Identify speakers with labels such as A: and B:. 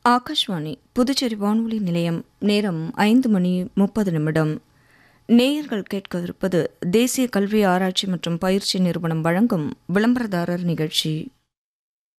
A: ஆகாஷ்வாணி புதுச்சேரி வானொலி நிலையம். நேரம் 5:30. நேயர்கள் கேட்கவிருப்பது தேசிய கல்வி ஆராய்ச்சி மற்றும் பயிற்சி நிறுவனம் வழங்கும் விளம்பரதாரர் நிகழ்ச்சி.